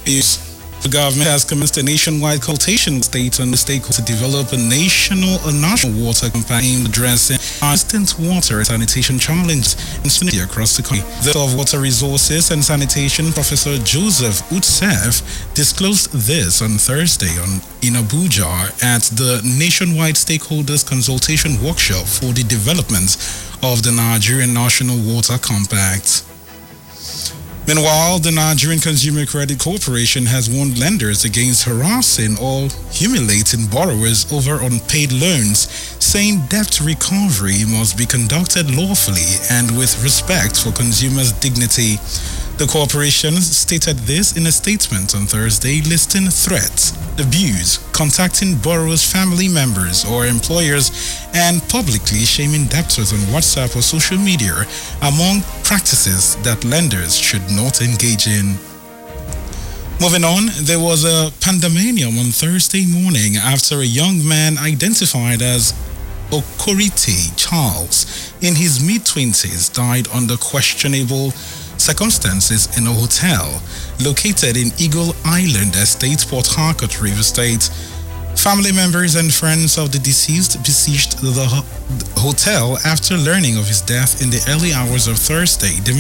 The government has commenced a nationwide consultation with states and stakeholders to develop a national water campaign addressing distant water and sanitation challenges across the country. The Minister of Water Resources and Sanitation, Professor Joseph Utsef, disclosed this on Thursday in Abuja at the nationwide stakeholders consultation workshop for the development of the Nigerian National Water Compact. Meanwhile, the Nigerian Consumer Credit Corporation has warned lenders against harassing or humiliating borrowers over unpaid loans, saying debt recovery must be conducted lawfully and with respect for consumers' dignity. The corporation stated this in a statement on Thursday, listing threats, abuse, contacting borrowers' family members or employers, and publicly shaming debtors on WhatsApp or social media among practices that lenders should not engage in. Moving on, there was a pandemonium on Thursday morning after a young man identified as Okorite Charles in his mid-20s died under questionable circumstances in a hotel located in Eagle Island Estate, Port Harcourt, Rivers State. Family members and friends of the deceased besieged the hotel after learning of his death in the early hours of Thursday.